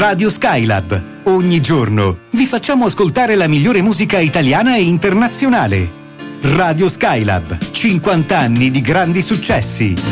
Radio Skylab. Ogni giorno vi facciamo ascoltare la migliore musica italiana e internazionale. Radio Skylab, 50 anni di grandi successi.